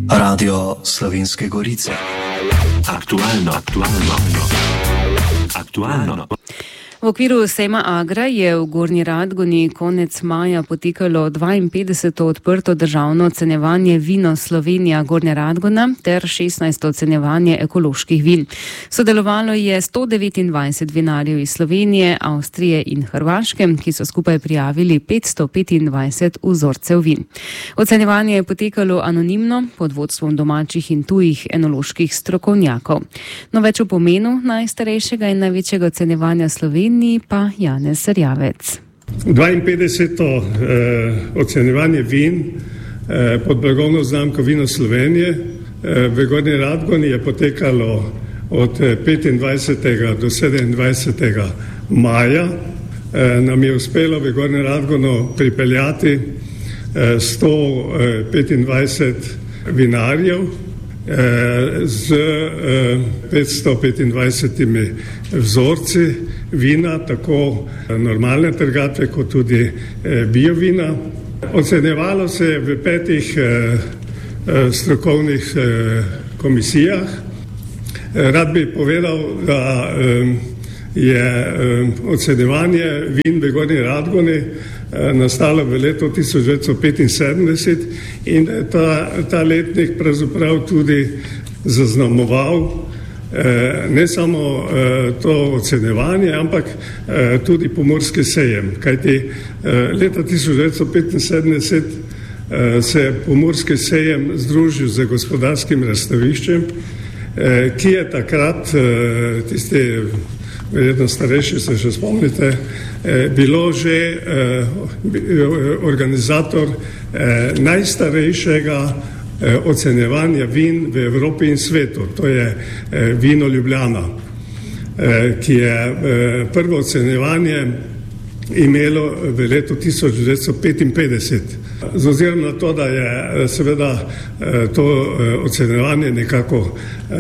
Radio Slovenske Gorice. Aktualno. V okviru sejma Agra je v Gornji Radgoni konec maja potekalo 52. odprto državno ocenjevanje Vino Slovenija Gornja Radgona ter 16. ocenjevanje ekoloških vin. Sodelovalo je 129 vinarjev iz Slovenije, Avstrije in Hrvaške, ki so skupaj prijavili 525 vzorcev vin. Ocenjevanje je potekalo anonimno pod vodstvom domačih in tujih enoloških strokovnjakov. No, več o pomenu najstarejšega in največjega ocenjevanja Slovenije pa Janez Serjavec. 52. ocenjevanje vin pod blagovno znamko Vino Slovenije v Gornji Radgoni je potekalo od 25. do 27. maja. Nam je uspelo v Gornjo Radgono pripeljati 125 vinarjev z 525 vzorci vina, tako normalne trgatve kot tudi biovina. Ocenjevalo se je v 5 strokovnih komisijah. Rad bi povedal, da je ocenjevanje vin v Gornji Radgoni nastalo v letu 1975 in ta letnik pravzaprav tudi zaznamoval ne samo to ocenjevanje, ampak tudi pomorski sejem. Kajti leta 1975 se je pomorski sejem združil z gospodarskim razstaviščem, ki je takrat, tisti verjetno starejši se še spomnite, bilo že organizator najstarejšega ocenjevanja vin v Evropi in svetu. To je Vino Ljubljana, ki je prvo ocenjevanje imelo v letu 1955. Z ozirom na to, da je seveda to ocenjevanje nekako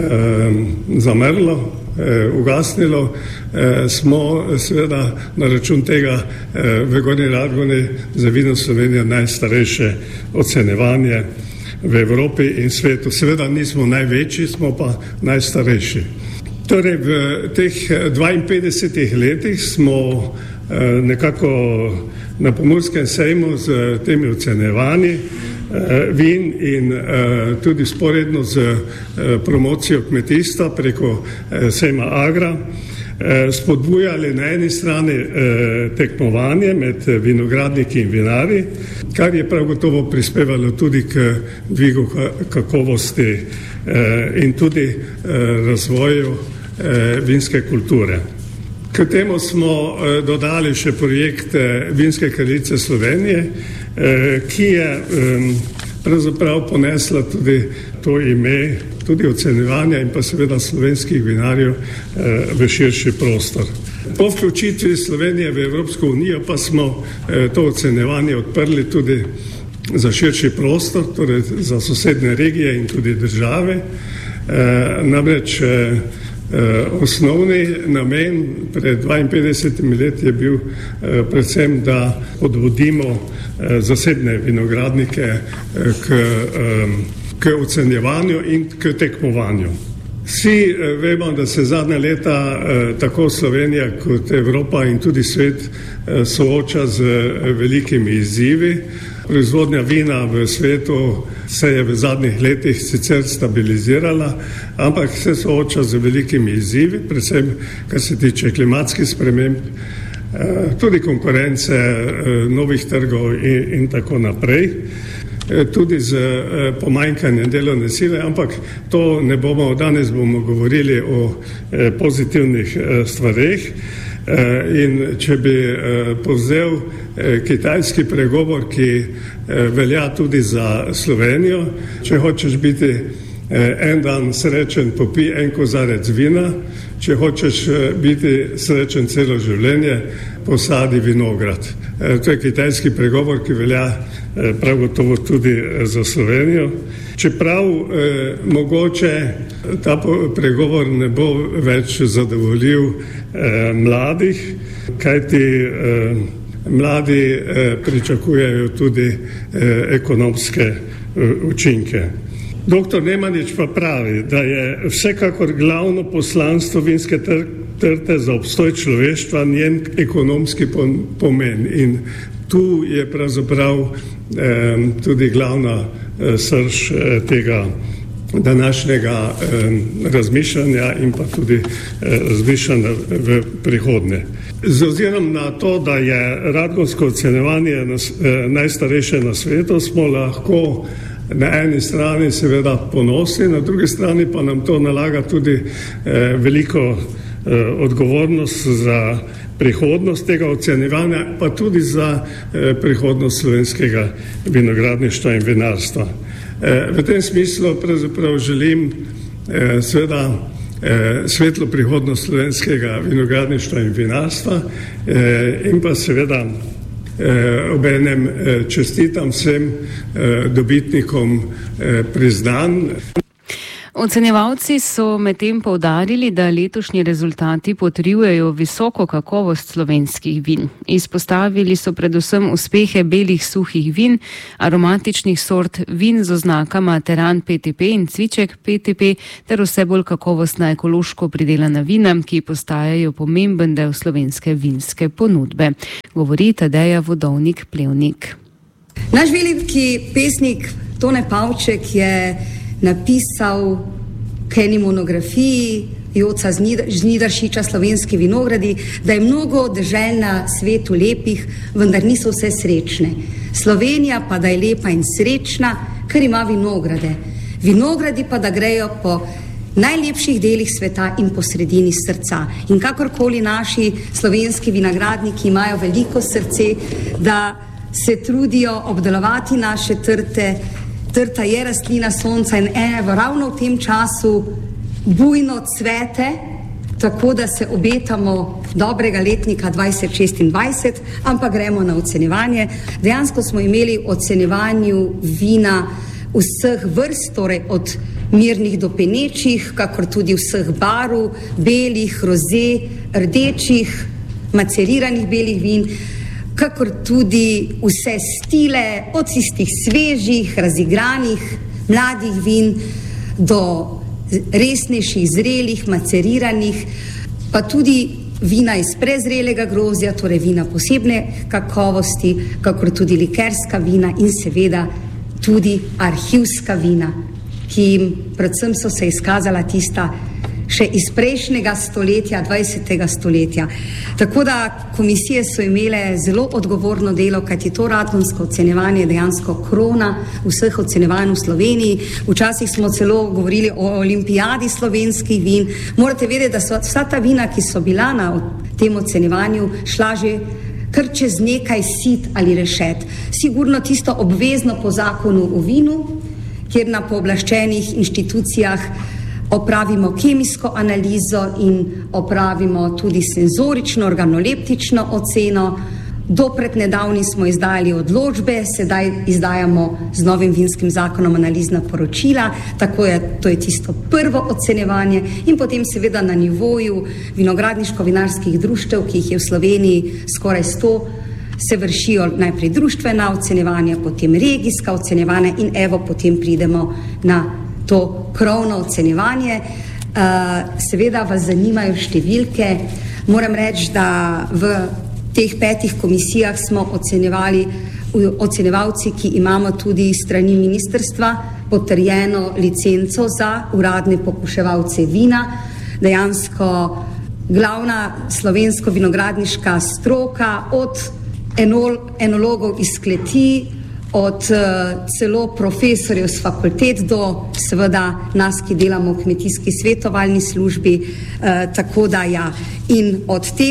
zamrlo, ugasnilo, smo seveda na račun tega v Gornji Radgoni za Vino Slovenija najstarejše ocenjevanje v Evropi in svetu. Seveda nismo največji, smo pa najstarejši. Torej v teh 52 letih smo nekako na Pomorskem sejmu z temi ocenjevanji vin in tudi sporedno z promocijo kmetijstva preko sejma Agra spodbujali na eni strani tekmovanje med vinogradniki in vinarji, kar je prav gotovo prispevalo tudi k dvigu kakovosti in tudi razvoju vinske kulture. K temu smo dodali še projekt Vinske kraljice Slovenije, ki je pravzaprav ponesla tudi to ime, tudi ocenjevanja in pa seveda slovenskih vinarjev v širši prostor. Po vključitvi Slovenije v Evropsko unijo pa smo to ocenjevanje odprli tudi za širši prostor, torej za sosednje regije in tudi države. Namreč osnovni namen pred 52 leti je bil predvsem, da podvodimo zasebne vinogradnike k ocenjevanju in k tekmovanju. Vsi vemo, da se zadnja leta tako Slovenija kot Evropa in tudi svet sooča z velikimi izzivi. Proizvodnja vina v svetu se je v zadnjih letih sicer stabilizirala, ampak se sooča z velikimi izzivi, predvsem kar se tiče klimatskih sprememb, tudi konkurence novih trgov in tako naprej, tudi z pomanjkanjem delovne sile, ampak to ne bomo, danes bomo govorili o pozitivnih stvareh. In če bi povzel kitajski pregovor, ki velja tudi za Slovenijo, če hočeš biti en dan srečen, popij en kozarec vina, če hočeš biti srečen celo življenje, posadi vinograd. To je kitajski pregovor, ki velja prav gotovo tudi za Slovenijo. Čeprav mogoče ta pregovor ne bo več zadovoljil mladih, kajti mladi pričakujejo tudi ekonomske učinke. Dr. Nemanič pa pravi, da je vsekakor glavno poslanstvo vinske trte za obstoj človeštva njen ekonomski pomen in tu je pravzaprav tudi glavna srž tega današnjega razmišljanja in pa tudi razmišljanja v prihodnje. Z ozirom na to, da je radgonsko ocenjevanje najstarejše na svetu, smo lahko na eni strani seveda ponosni, na drugi strani pa nam to nalaga tudi veliko odgovornost za prihodnost tega ocenjevanja, pa tudi za prihodnost slovenskega vinogradništva in vinarstva. V tem smislu pravzaprav želim seveda svetlo prihodnost slovenskega vinogradništva in vinarstva in pa seveda obenem čestitam vsem dobitnikom priznanj. Ocenjevalci so medtem poudarili, da letošnji rezultati potrjujejo visoko kakovost slovenskih vin. Izpostavili so predvsem uspehe belih suhih vin, aromatičnih sort, vin z oznakama Teran PTP in Cviček PTP ter vse bolj kakovostna ekološko pridelana vina, ki postajajo pomemben del slovenske vinske ponudbe. Govori Tadeja Vodovnik-Plevnik. Naš veliki pesnik Tone Pavček je napisal k eni monografiji Joca Žnidaršiča Slovenski vinogradi, da je mnogo dežel na svetu lepih, vendar niso vse srečne. Slovenija pa da je lepa in srečna, ker ima vinograde. Vinogradi pa da grejo po najlepših delih sveta in po sredini srca. In kakorkoli naši slovenski vinogradniki imajo veliko srce, da se trudijo obdelovati naše trte. Trta je rastlina sonca in ravno v tem času bujno cvete, tako da se obetamo dobrega letnika 2026, ampak gremo na ocenjevanje. Dejansko smo imeli v ocenjevanju vina vseh vrst, torej od mirnih do penečih, kakor tudi vseh barv, belih, roze, rdečih, maceriranih belih vin, kakor tudi vse stile, od tistih svežih, razigranih, mladih vin do resnejših, zrelih, maceriranih, pa tudi vina iz prezrelega grozdja, torej vina posebne kakovosti, kakor tudi likerska vina in seveda tudi arhivska vina, ki jim predvsem so se izkazala tista še iz prejšnjega stoletja, 20. stoletja. Tako da komisije so imele zelo odgovorno delo, kajti to radgonsko ocenjevanje je dejansko krona vseh ocenjevanj v Sloveniji. Včasih smo celo govorili o olimpijadi slovenskih vin. Morate vedeti, da so vsa ta vina, ki so bila na tem ocenjevanju, šla že kar čez nekaj sit ali rešet. Sigurno tisto obvezno po zakonu o vinu, kjer na pooblaščenih inštitucijah opravimo kemijsko analizo in opravimo tudi senzorično, organoleptično oceno. Do pred nedavnim smo izdajali odločbe, sedaj izdajamo z novim vinskim zakonom analizna poročila, tako je, to je tisto prvo ocenjevanje in potem seveda na nivoju vinogradniško-vinarskih društev, ki jih je v Sloveniji skoraj 100, se vršijo najprej društvena ocenjevanja, potem regijska ocenjevanja in evo potem pridemo na to krovno ocenjevanje. Seveda vas zanimajo številke. Moram reči, da v teh 5 komisijah smo ocenjevalci, ki imamo tudi strani ministrstva potrjeno licenco za uradne pokuševalce vina. Dejansko glavna slovensko vinogradniška stroka, od enologov iz kleti, od celo profesorjev z fakultet do seveda nas, ki delamo v kmetijski svetovalni službi, tako da ja. In od teh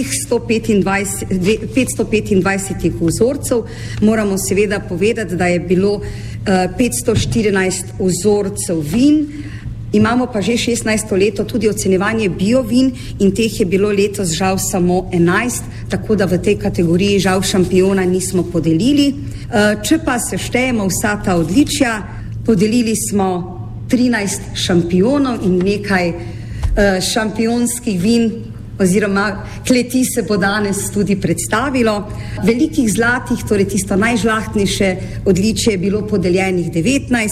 525 vzorcev moramo seveda povedati, da je bilo 514 vzorcev vin, imamo pa že 16. leto tudi ocenjevanje biovin in teh je bilo letos žal samo 11, tako da v tej kategoriji žal šampiona nismo podelili. Če pa se štejemo vsa ta odličja, podelili smo 13 šampionov in nekaj šampionskih vin oziroma kleti se bo danes tudi predstavilo. Velikih zlatih, torej tisto najžlahtnejše odličje je bilo podeljenih 19,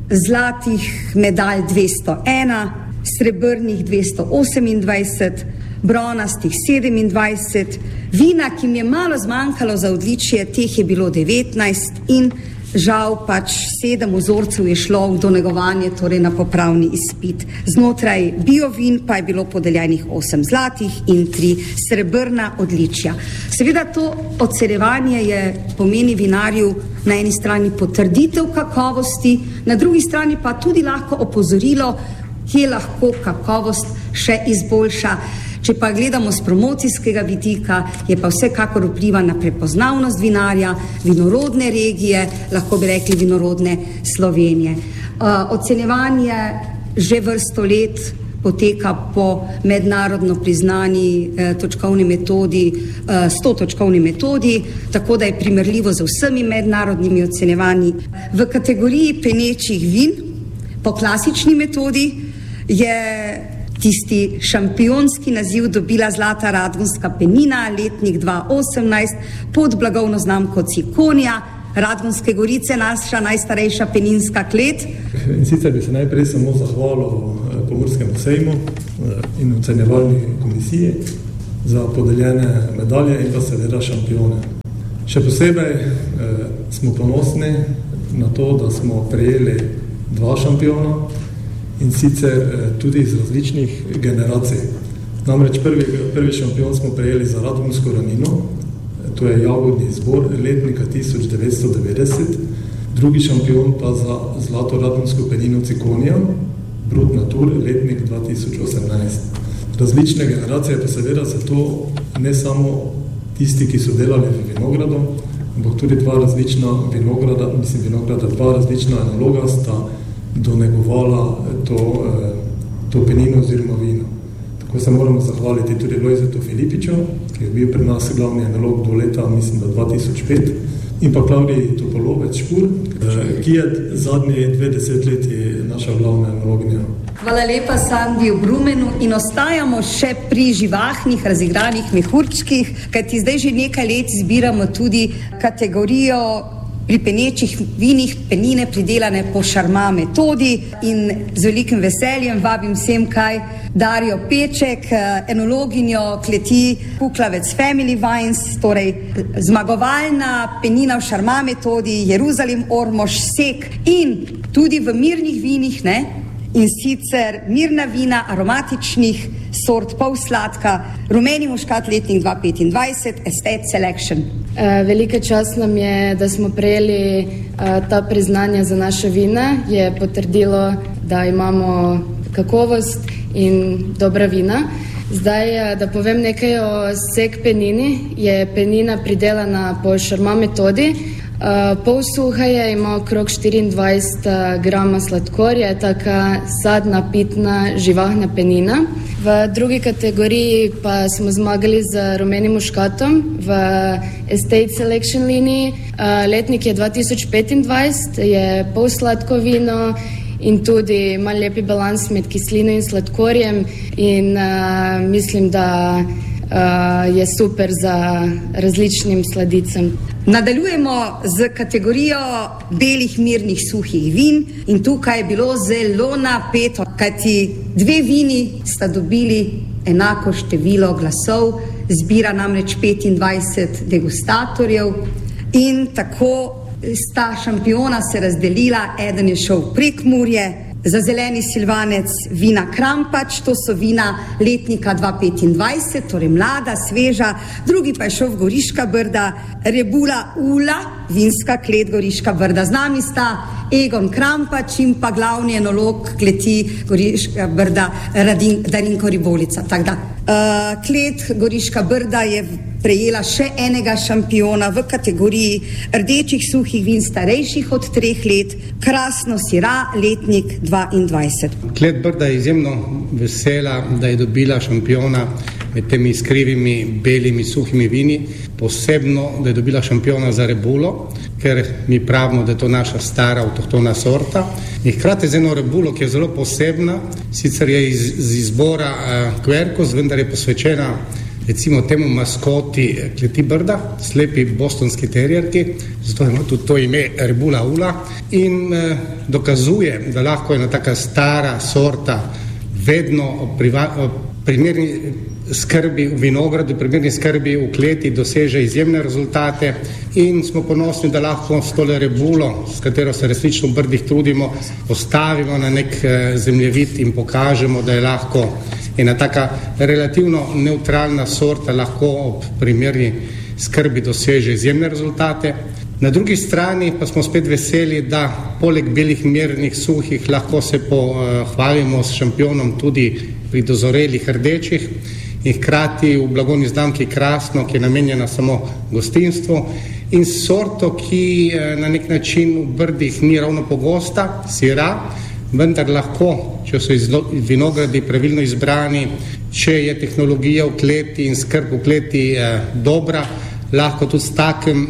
zlatih medalj 201, srebrnih 228, bronastih 27, vina, ki mi je malo zmanjkalo za odličje, teh je bilo 19 in žal 7 vzorcev je šlo v donegovanje, torej na popravni izpit. Znotraj biovin pa je bilo podeljenih 8 zlatih in 3 srebrna odličja. Seveda to ocenjevanje pomeni vinarju na eni strani potrditev kakovosti, na drugi strani pa tudi lahko opozorilo, kje lahko kakovost še izboljša. Če pa gledamo z promocijskega vidika, je pa vsekakor vpliva na prepoznavnost vinarja, vinorodne regije, lahko bi rekli vinorodne Slovenije. Ocenjevanje že vrsto let poteka po mednarodno priznani točkovni metodi, 100-točkovni metodi, tako da je primerljivo z vsemi mednarodnimi ocenjevanji. V kategoriji penečih vin po klasični metodi je tisti šampionski naziv dobila Zlata radgonska penina, letnik 2018, pod blagovno znamko Cikonija, Radgonske Gorice, naša najstarejša peninska klet. In sicer bi se najprej samo zahvalil Pomurskemu sejmu in ocenjevalni komisiji za podeljene medalje in pa seveda šampione. Še posebej smo ponosni na to, da smo prejeli 2 šampiona, in sicer tudi iz različnih generacij. Namreč prvi šampion smo prejeli za Radgonsko ranino, to je jagodni izbor letnika 1990, drugi šampion pa za Zlato radgonsko penino Cikonija, Brut Natur, letnik 2018. Različne generacije pa seveda so to ne samo tisti, ki so delali v vinogradu, ampak tudi dva različna enologa sta donegovala to penino oziroma vino. Tako se moramo zahvaliti tudi Lojzetu Filipiču, ki je bil pri nas glavni enolog do leta, mislim, da 2005, in pa Klaudiji Topolovec Špur, ki je zadnji 20 leti naša glavna enologinja. Hvala lepa Sandiju Brumenu in ostajamo še pri živahnih, razigranih mehurčkih, kajti zdaj že nekaj let zbiramo tudi kategorijo pri penečih vinih penine pridelane po Šarma metodi in z velikim veseljem vabim vsem kaj Darjo Peček, enologinjo kleti Kuklavec Family Wines, torej zmagovalna penina v Šarma metodi, Jeruzalem, Ormož, Sek in tudi v mirnih vinih, ne? In sicer mirna vina aromatičnih sort polsladka, rumeni muškat letnik 2025, Estate Selection. Velika čast nam je, da smo prejeli ta priznanja za naše vina. Je potrdilo, da imamo kakovost in dobra vina. Zdaj, da povem nekaj o Sek penini, je penina pridelana po Šarma metodi. Pol suha je, ima okrog 24 grama sladkorja, je taka sadna, pitna, živahna penina. V drugi kategoriji pa smo zmagali z rumenim muškatom v Estate Selection liniji. Letnik je 2025, je pol sladko vino in tudi ima lepi balans med kislino in sladkorjem in mislim, da je super za različnim sladicam. Nadaljujemo z kategorijo belih mirnih suhih vin in tukaj je bilo zelo napeto, kajti 2 vini sta dobili enako število glasov, zbira namreč 25 degustatorjev in tako sta šampiona se razdelila, eden je šel v Prekmurje, za zeleni silvanec vina Krampač, to so vina letnika 2025, torej mlada, sveža, drugi pa je šel v Goriška Brda, Rebula Ula, vinska klet Goriška Brda. Z nami sta Egon Krampač in pa glavni enolog kleti Goriška Brda Darinko Ribolica. Klet Goriška Brda je prejela še enega šampiona v kategoriji rdečih suhih vin starejših od 3 let, Krasno Sira, letnik 22. Klet Brda je izjemno vesela, da je dobila šampiona med temi iskrivimi, belimi, suhimi vini, posebno, da je dobila šampiona za Rebulo, ker mi pravimo, da je to naša stara avtohtona sorta. In hkrati z eno Rebulo, ki je zelo posebna, sicer je iz izbora Quercus, vendar je posvečena recimo temu maskoti kleti Brda, slepi bostonski terjerki, zato ima tudi to ime Rebula Ula in dokazuje, da lahko ena taka stara sorta vedno primerni skrbi v vinogradu, primerni skrbi v kleti doseže izjemne rezultate in smo ponosni, da lahko s tole rebulo, s katero se resnično v Brdih trudimo, postavimo na nek zemljevid in pokažemo, da je lahko ena taka relativno neutralna sorta lahko ob primerni skrbi doseže izjemne rezultate. Na drugi strani pa smo spet veseli, da poleg belih mernih suhih lahko se pohvalimo s šampionom tudi pri dozorelih rdečih in hkrati v blagovni znamki Krasno, ki je namenjena samo gostinstvu in sorto, ki na nek način v Brdih ni ravno pogosta, sira, vendar lahko, če so vinogradi pravilno izbrani, če je tehnologija v kleti in skrb v kleti dobra, lahko tudi s takim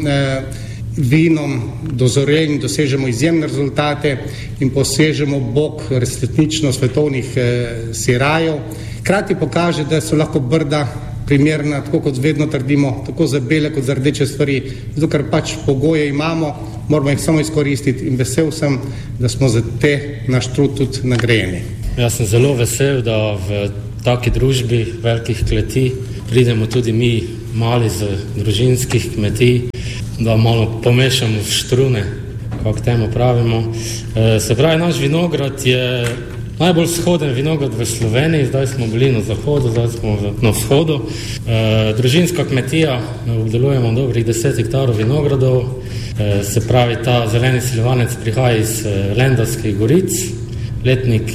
vinom dozorelim dosežemo izjemne rezultate in posežemo bok resnično svetovnih sirajev. Hkrati pokaže, da so lahko Brda primerna, tako kot vedno trdimo, tako za bele kot za rdeče stvari, zato ker pač pogoje imamo, moramo jih samo izkoristiti in vesel sem, da smo za te naš trud tudi nagrajeni. Jaz sem zelo vesel, da v taki družbi velikih kleti pridemo tudi mi mali z družinskih kmetij, da malo pomešamo v štrune, kako temu pravimo. Se pravi, naš vinograd je najbolj vzhoden vinograd v Sloveniji, zdaj smo bili na zahodu, zdaj smo na vzhodu. Družinska kmetija, obdelujemo dobrih 10 hektarov vinogradov, se pravi, ta zeleni silvanec prihaja iz Lendavskih goric, letnik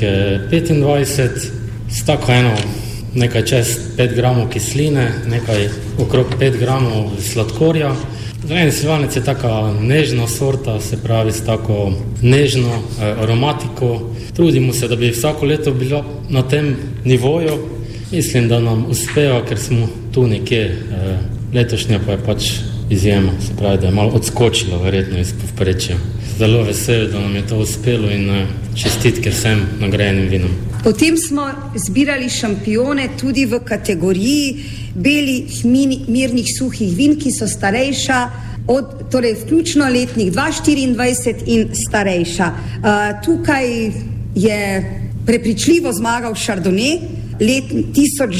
25, s tako eno nekaj čez 5 gramov kisline, nekaj okrog 5 gramov sladkorja. Zeleni silvanec je taka nežna sorta, se pravi s tako nežno aromatiko. Trudimo se, da bi vsako leto bilo na tem nivoju. Mislim, da nam uspeva, ker smo tu nekje. Letošnja pa je pač izjema, se pravi, da je malo odskočila verjetno iz povprečja. Zelo vesel, da nam je to uspelo in čestitke vsem nagrajenim vinom. Potem smo zbirali šampione tudi v kategoriji belih mirnih suhih vin, ki so starejša torej vključno letnik 2024 in starejša. Tukaj je prepričljivo zmagal Chardonnay, letnik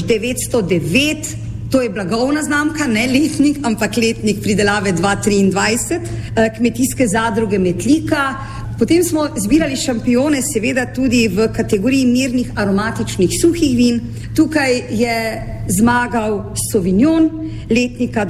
1909, to je blagovna znamka, ne letnik, ampak letnik pridelave 2023, kmetijske zadruge Metlika. Potem smo zbirali šampione seveda tudi v kategoriji mirnih aromatičnih suhih vin. Tukaj je zmagal Sauvignon letnika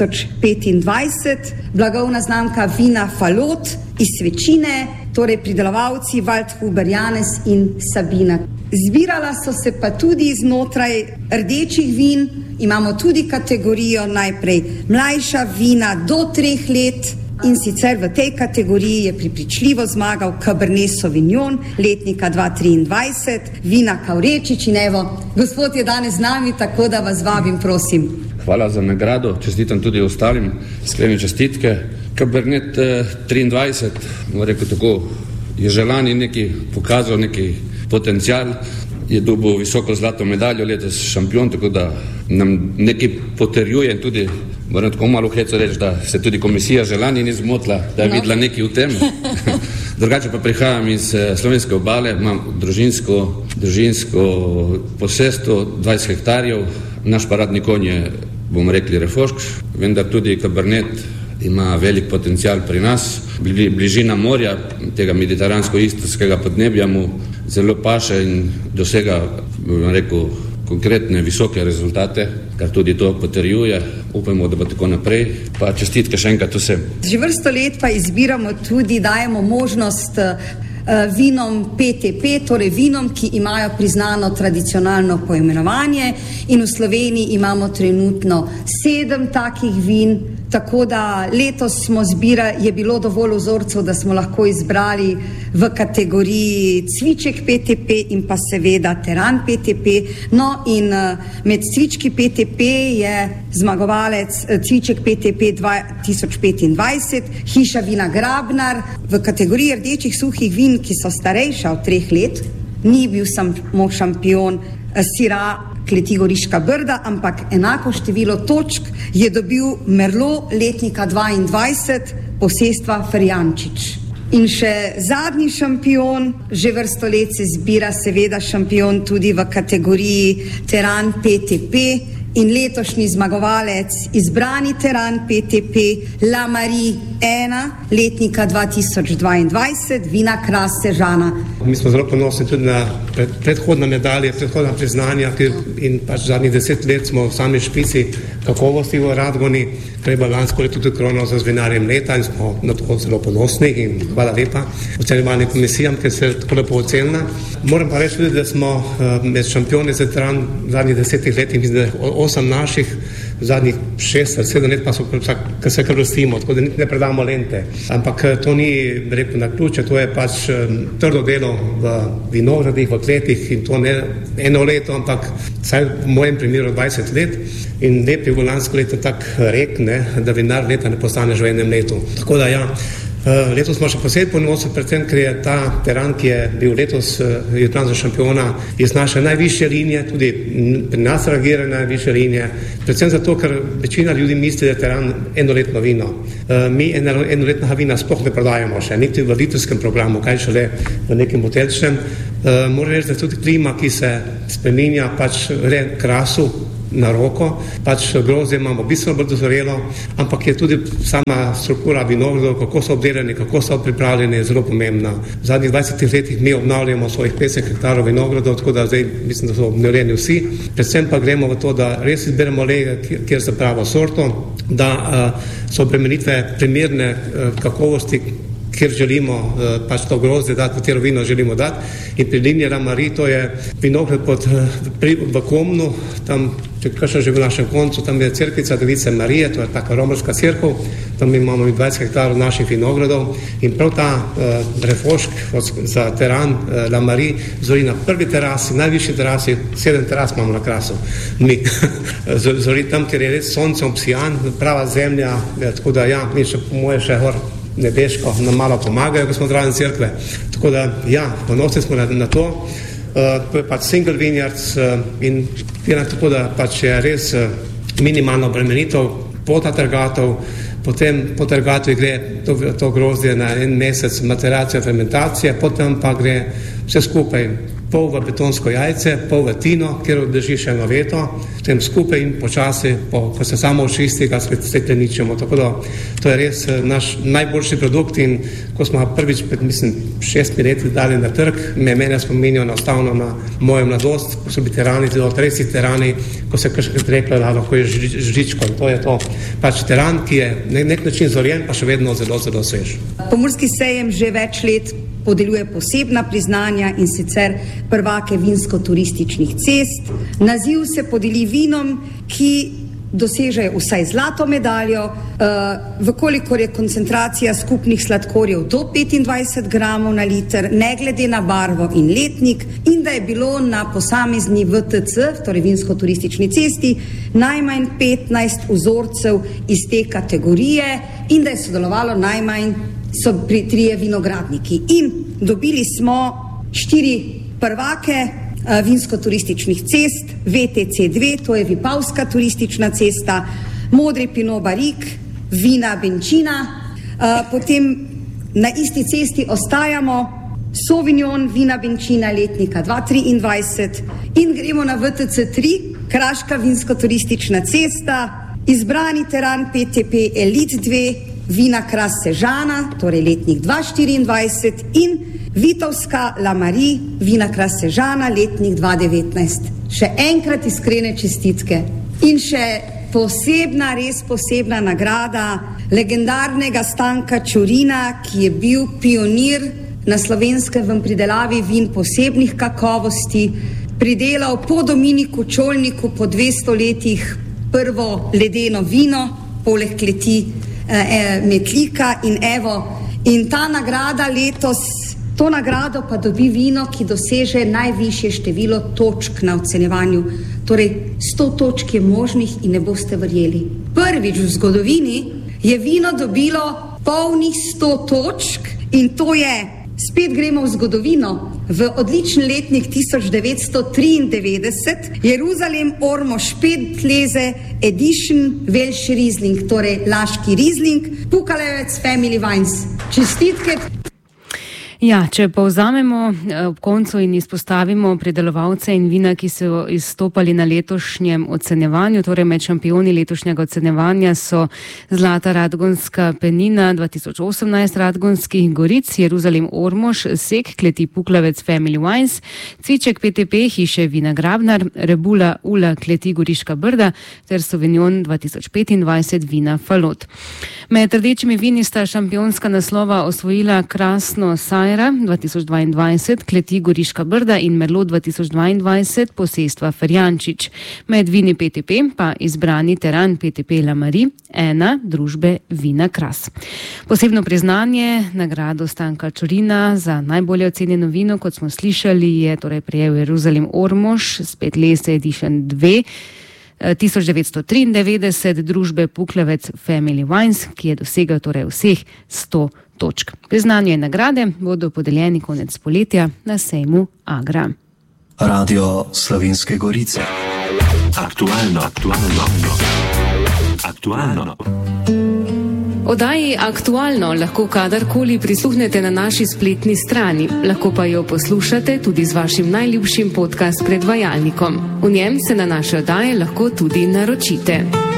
2025, blagovna znamka vina Falot iz Svečine, torej pridelovalci Waldhuber Janez in Sabina. Zbirala so se pa tudi znotraj rdečih vin, imamo tudi kategorijo najprej mlajša vina do 3 let, in sicer v tej kategoriji je prepričljivo zmagal Cabernet Sauvignon letnika 2023, vina Kavrečič in evo, gospod je danes z nami, tako da vas vabim, prosim. Hvala za nagrado, čestitam tudi ostalim, iskrene čestitke. Cabernet 23, rekel tako, je želani neki pokazal neki potencial, je dobil visoko zlato medaljo letos šampion, tako da nam nekaj potrjuje in tudi moram tako malo heco reči, da se tudi komisija želani ni zmotila, da je videla nekaj v tem. Drugače pa prihajam iz slovenske obale, imam družinsko posestvo, 20 hektarjev, naš paradni konj je, bomo rekli, refošk, vendar tudi Cabernet ima velik potencial pri nas. Bližina morja, tega mediteransko-istarskega podnebja mu zelo paše in dosega, bom rekel, konkretne visoke rezultate, kar tudi to potrjuje. Upamo, da bo tako naprej. Pa čestitke še enkrat vsem. Že vrsto let pa izbiramo tudi, dajemo možnost vinom PTP, torej vinom, ki imajo priznano tradicionalno poimenovanje, in v Sloveniji imamo trenutno 7 takih vin, tako da letos je bilo dovolj vzorcev, da smo lahko izbrali v kategoriji cviček PTP in pa seveda teran PTP. No in med cvički PTP je zmagovalec cviček PTP 2025, hiša vina Grabnar. V kategoriji rdečih suhih vin, ki so starejša od 3 let, ni bil samo šampion sira kleti Goriška Brda, ampak enako število točk je dobil Merlot letnika 22 posestva Ferjančič. In še zadnji šampion, že vrsto let se zbira seveda šampion tudi v kategoriji teran PTP in letošnji zmagovalec, izbrani teran PTP La Marie 1 letnika 2022, vina Kras Sežana. Mi smo zelo ponosni tudi na predhodna medalje, predhodna priznanja in pač zadnjih 10 let smo v sami špici kakovosti v Radgoni. Treba lansko leto tudi krono za vinarjem leta in smo na to zelo ponosni in hvala lepa ocenjevalnim komisijam, ker se tako lepo ocenila. Moram pa reči tudi, da smo med šampioni za teran v zadnjih 10 letih, mislim, da 8 naših, v zadnjih 6 ali 7 let pa so se kar vrstimo, tako da niti ne predamo lente. Ampak to ni, rekel, na ključe, to je pač trdo delo v vinogradih, v kletih in to ne eno leto, ampak vsaj v mojem primeru 20 let. In lep je bilo lansko leto tak rek, ne, da vinar leta ne postane že v enem letu. Tako da ja, letos smo še posebej ponosni, predvsem, ker je ta teran, ki je bil letos jutran za šampiona, iz naše najvišje linije, tudi pri nas reagira najvišje linije, predvsem zato, ker večina ljudi misli, da je teran enoletno vino. Mi enoletnega vina sploh ne prodajamo še, niti v litrskem programu, kaj šele v nekem hotelčnem. Moram reči, da tudi klima, ki se spreminja, pač gre krasu na roko, pač grozdje imamo bistveno bolj dozorelo, ampak je tudi sama struktura vinogradov, kako so obdelani, kako so pripravljeni, zelo pomembna. V zadnjih 20 letih mi obnavljamo svojih 50 hektarov vinogradov, tako da zdaj mislim, da so obnovljeni vsi. Predvsem pa gremo v to, da res izberemo lege, kjer za pravo sorto, da so obremenitve primerne kakovosti, kjer želimo pač to grozdje dati, katero vino želimo dati. In pri liniji La Marie, to je vinograd v Komnu, tam, če kažem že v našem koncu, tam je cerkvica Device Marije, to je taka romarska cerkev, tam imamo 20 hektarov naših vinogradov in prav ta refošk za teran La Marie zori na prvi terasi, najvišji terasi, 7 teras imamo na Krasu. Mi zori tam, kjer je res sonce obsijan, prava zemlja, tako da ja, mi še po moje še nebeško nam malo pomagajo, ko smo zraven cerkve. Tako da, ja, ponosni smo na to. To je pač single vineyards in tako da pač je res minimalno obremenitev pota trgatov, potem po trgatvi gre to grozdje na en mesec materacija, fermentacija, potem pa gre vse skupaj pol v betonsko jajce, pol v tino, kjer drži še eno leto, potem skupaj in počasi, ko se samo očisti, ga stekleničimo. Tako da to je res naš najboljši produkt in ko smo prvič pred, mislim, 6 leti dali na trg, mene spominjajo enostavno na mojo mladost, ko so bili terani, zelo tresi terani, ko se kakškrat reklo, da lahko je žličko. To je to. Pač teran, ki je nek način zorjen, pa še vedno zelo, zelo svež. Pomurski sejem že več let podeljuje posebna priznanja in sicer prvake vinsko-turističnih cest. Naziv se podeli vinom, ki dosežejo vsaj zlato medaljo, vkolikor je koncentracija skupnih sladkorjev do 25 gramov na liter, ne glede na barvo in letnik, in da je bilo na posamezni VTC, torej vinsko-turistični cesti, najmanj 15 vzorcev iz te kategorije in da je sodelovalo najmanj so pri 3 vinogradniki. In dobili smo 4 prvake vinsko-turističnih cest, VTC2, to je Vipavska turistična cesta, Modri Pinot Barik, vina Benčina, potem na isti cesti ostajamo Sauvignon, vina Benčina letnika 2023 in gremo na VTC3, Kraška vinsko-turistična cesta, izbrani teran PTP Elite 2, vina Kras Sežana, torej letnik 2024 in Vitovska La Marie, vina Kras Sežana, letnik 2019. Še enkrat iskrene čestitke. In še posebna, res posebna nagrada legendarnega Stanka Čurina, ki je bil pionir na Slovenskem v pridelavi vin posebnih kakovosti, pridelal po Dominiku Čolniku po 200 letih prvo ledeno vino, poleg kleti Metlika in evo. In ta nagrada letos, to nagrado pa dobi vino, ki doseže najvišje število točk na ocenjevanju. Torej 100 točk je možnih in ne boste verjeli. Prvič v zgodovini je vino dobilo polnih 100 točk in to je Spet gremo v zgodovino. V odličen letnik 1993 Jeruzalem Ormož 5 leze Edition Welsh Riesling, torej laški Riesling, Pukalevec Family Wines. Čestitke. Ja, če povzamemo ob koncu in izpostavimo pridelovalce in vina, ki so izstopali na letošnjem ocenjevanju, torej med šampioni letošnjega ocenjevanja so Zlata Radgonska penina 2018 Radgonskih goric, Jeruzalem Ormož, Sek, kleti Puklavec Family Wines, Cviček PTP, hiše Vinagrabnar, Rebula Ula, kleti Goriška Brda ter Sauvignon 2025 vina Falot. Med rdečimi vini sta šampionska naslova osvojila Krasno Sajra 2022, kleti Goriška Brda in Merlot 2022, posestva Ferjančič. Med vini PTP pa izbrani teran PTP La Marie, ena družbe Vina Kras. Posebno priznanje, nagrado Stanka Čorina za najbolje ocenjeno vino, kot smo slišali, je torej prejel Jeruzalem Ormož, spet lese Edition 2, 1993 družbe Puklavec Family Wines, ki je dosegel torej vseh 100 točk. Priznanje in nagrade bodo podeljeni konec poletja na sejmu Agra. Radio Slovenske Gorice. Aktualno. Oddaji Aktualno lahko kadarkoli prisluhnete na naši spletni strani, lahko pa jo poslušate tudi z vašim najljubšim podcast predvajalnikom. V njem se na naše oddaje lahko tudi naročite.